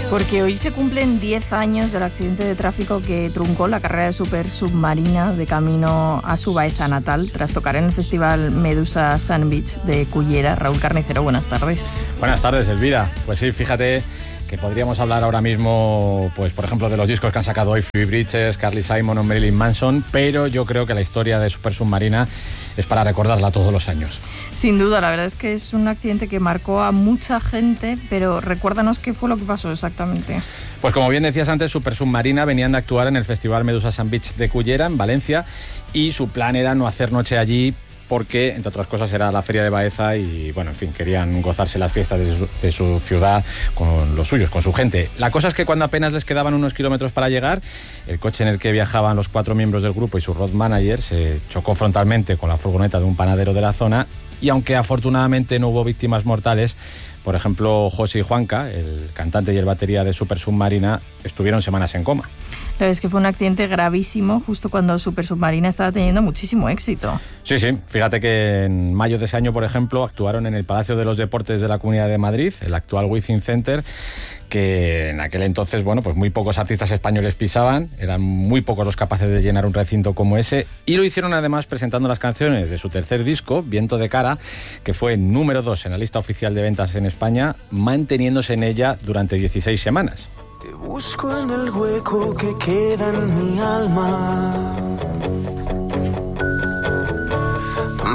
Porque hoy se cumplen 10 años del accidente de tráfico que truncó la carrera de super submarina de camino a su Baeza natal tras tocar en el festival Medusa Sandwich de Cullera. Raúl Carnicero, buenas tardes. Buenas tardes, Elvira. Pues sí, fíjate que podríamos hablar ahora mismo, pues por ejemplo, de los discos que han sacado hoy Phoebe Bridgers, Carly Simon o Marilyn Manson, pero yo creo que la historia de Super Submarina es para recordarla todos los años. Sin duda, la verdad es que es un accidente que marcó a mucha gente, pero recuérdanos qué fue lo que pasó exactamente. Pues como bien decías antes, Super Submarina venían de actuar en el festival Medusa Sandwich de Cullera, en Valencia, y su plan era no hacer noche allí, porque, entre otras cosas, era la feria de Baeza y, bueno, en fin, querían gozarse las fiestas de su ciudad con los suyos, con su gente. La cosa es que cuando apenas les quedaban unos kilómetros para llegar, el coche en el que viajaban los 4 miembros del grupo y su road manager se chocó frontalmente con la furgoneta de un panadero de la zona y, aunque afortunadamente no hubo víctimas mortales, por ejemplo, José y Juanca, el cantante y el batería de Super Submarina, estuvieron semanas en coma. La verdad es que fue un accidente gravísimo justo cuando Super Submarina estaba teniendo muchísimo éxito. Sí, fíjate que en mayo de ese año, por ejemplo, actuaron en el Palacio de los Deportes de la Comunidad de Madrid, el actual Within Center, que en aquel entonces, bueno, pues muy pocos artistas españoles pisaban, eran muy pocos los capaces de llenar un recinto como ese, y lo hicieron además presentando las canciones de su tercer disco, Viento de Cara, que fue número 2 en la lista oficial de ventas en España, manteniéndose en ella durante 16 semanas. Te busco en el hueco que queda en mi alma.